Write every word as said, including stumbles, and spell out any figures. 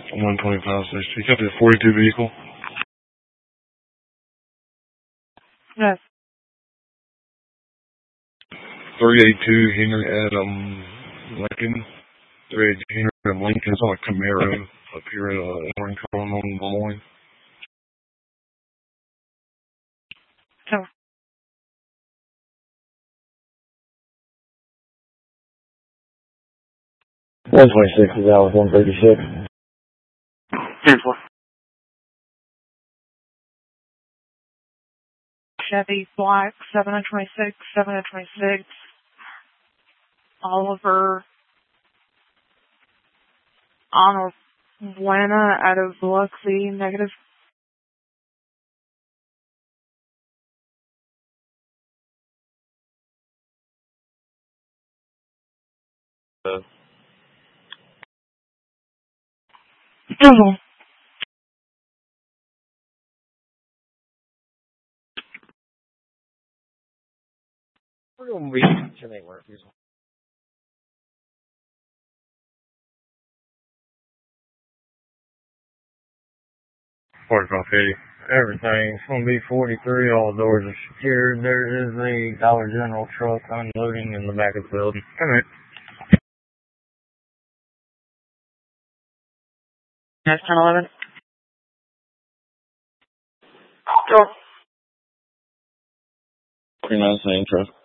one twenty-five sixty. Copy the forty-two vehicle. Yes. three eighty-two Henry Adam Lincoln. three eighty-two Henry Adam Lincoln. It's on a Camaro up here in uh, Orange Column on Des Moines. So. one twenty-six is out with one thirty-six. ten four. Chevy Black, seven twenty-six, seven twenty-six. Oliver Arnold Buena out of Biloxi, negative. Uh, Mm-hmm. We're going to be sure they work. forty-five eighty. Everything's going to be forty-three. All doors are secured. There is a Dollar General truck unloading in the back of the building. All right. That's ten eleven. Go. twenty-nine same truck.